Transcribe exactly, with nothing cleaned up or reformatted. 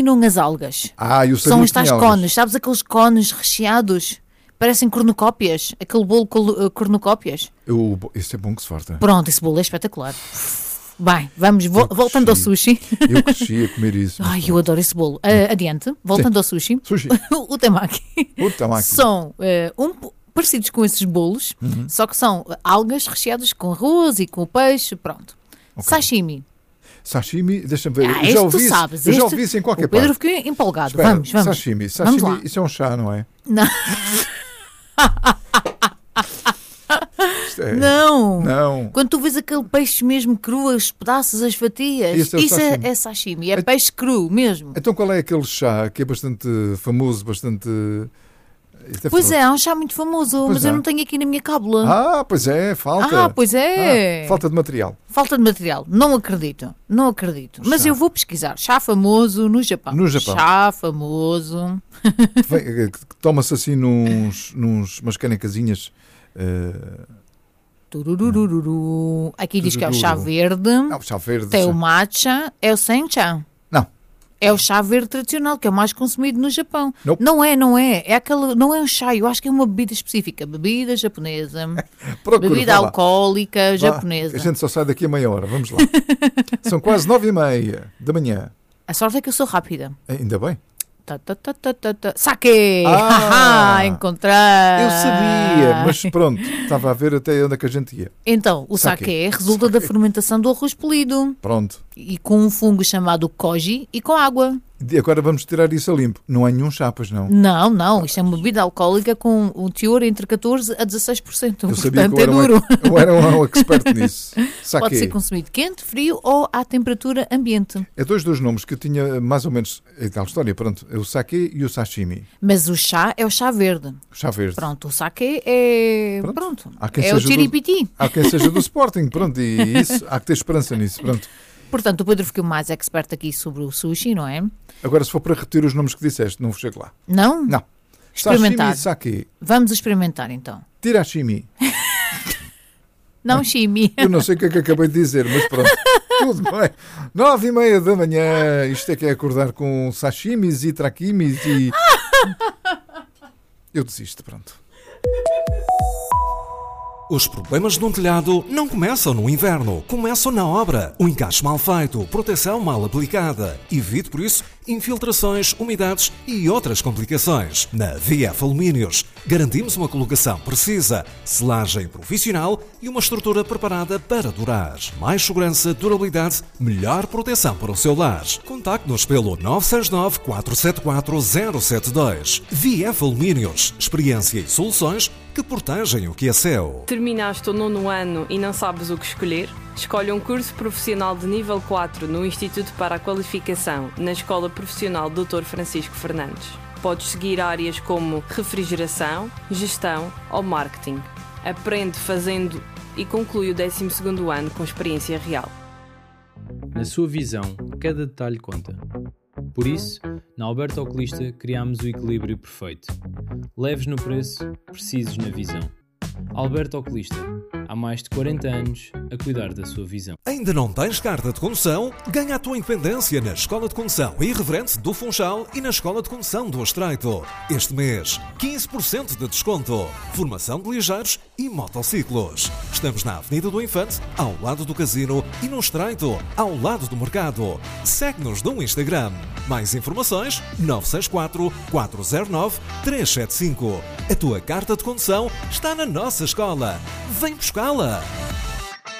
Não as algas. Ah, eu sabia São que os tais tinha algas. cones. Sabes aqueles cones recheados? Parecem cornucópias. Aquele bolo com uh, cornucópias. Eu, esse é bom que se farta. Pronto, esse bolo é espetacular. Bem, vamos, vo- Eu voltando ao cresci. sushi. Eu cresci a comer isso. Ai, eu adoro esse bolo. Uh, adiante, voltando Sim. ao sushi. Sushi. O temaki. O temaki. São uh, um, po- parecidos com esses bolos, Uhum. só que são uh, algas recheadas com arroz e com peixe. Pronto. Ok. Sashimi. Sashimi, deixa-me ver. Ah, eu este já ouvi tu isso, sabes. eu já este- ouvi isso em qualquer o Pedro parte. ficou empolgado. Espera, vamos, vamos. Sashimi. Vamos Sashimi, lá. isso é um chá, não é? Não. Isto é- Não. Não. Quando tu vês aquele peixe mesmo cru, os pedaços, as fatias, Isso é o isso é, sashimi. é sashimi, é peixe cru mesmo. Então qual é aquele chá que é bastante famoso, bastante... Isto Pois famoso. é, há um chá muito famoso, Pois mas eu é. não tenho aqui na minha cábula. Ah, pois é, falta. Ah, pois é. Ah, falta de material. Falta de material. Não acredito. Não acredito. Mas Chá. eu vou pesquisar. Chá famoso no Japão. No Japão. Chá famoso. Vem, eh, que Toma-se assim nos, nos, umas canecazinhas. eh, Tururururu. Aqui diz que é o chá Turururu. verde. não, chá verde. Tem o chá- matcha. É o sencha. Não. É o chá verde tradicional, que é o mais consumido no Japão. Nope. Não é, não é. É aquele, não é um chá, eu acho que é uma bebida específica. Bebida japonesa. Procura, bebida vá lá. alcoólica Vá, japonesa. A gente só sai daqui a meia hora, vamos lá. São quase nove e meia da manhã. A sorte é que eu sou rápida. Ainda bem. Tá, tá, tá, tá, tá, tá. Saque! Ah! Haha, encontrei! Eu sabia, mas pronto, estava a ver até onde é que a gente ia. Então, o Saque. saque resulta da fermentação do arroz polido Pronto. e com um fungo chamado koji e com água. E agora vamos tirar isso a limpo. Não há nenhum chá, pois não. Não, não, isto é uma bebida alcoólica com um teor entre catorze a dezasseis por cento. Eu sabia Portanto, que eu era, é um, duro. eu era um expert nisso. Pode Saque. ser consumido quente, frio ou à temperatura ambiente. É dois dos nomes que eu tinha mais ou menos. É tal história, pronto. É o sake e o sashimi. Mas o chá é o chá verde. O chá verde. Pronto, o saque é. Pronto. Pronto. Há quem É o seja do- tiripiti. Há quem seja do Sporting, pronto, e isso, há que ter esperança nisso, pronto. Portanto, o Pedro ficou mais expert aqui sobre o sushi, não é? Agora, se for para repetir os nomes que disseste, não chego lá. Não? Não. Experimentar. Sashimi, sake, Vamos experimentar então. tirashimi. Não, shimi. Eu não sei o que é que acabei de dizer, mas pronto. Tudo bem. Nove e meia da manhã, isto é que é acordar com sashimis e traquimis e... Eu desisto, pronto. Os problemas de um telhado não começam no inverno, começam na obra. O encaixe mal feito, proteção mal aplicada. Evite, por isso, infiltrações, umidades e outras complicações. Na V F Alumínios, garantimos uma colocação precisa, selagem profissional e uma estrutura preparada para durar. Mais segurança, durabilidade, melhor proteção para o seu lar. Contacte-nos pelo nove seis nove, quatro sete quatro, zero sete dois. V F Alumínios, experiência e soluções que protegem o que é seu. Terminaste o nono ano e não sabes o que escolher? Escolhe um curso profissional de nível quatro no Instituto para a Qualificação, na Escola Profissional doutor Francisco Fernandes. Podes seguir áreas como refrigeração, gestão ou marketing. Aprende fazendo e conclui o décimo segundo ano com experiência real. Na sua visão, cada detalhe conta. Por isso, na Alberto Oculista criámos o equilíbrio perfeito. Leves no preço, precisos na visão. Alberto Oculista, há mais de quarenta anos a cuidar da sua visão. Ainda não tens carta de condução? Ganha a tua independência na Escola de Condução Irreverente do Funchal e na Escola de Condução do Estreito. Este mês, quinze por cento de desconto. Formação de ligeiros e motociclos. Estamos na Avenida do Infante, ao lado do Casino, e no Estreito, ao lado do Mercado. Segue-nos no Instagram. Mais informações, nove seis quatro, quatro zero nove, três sete cinco. A tua carta de condução está na nossa escola. Vem buscá-la!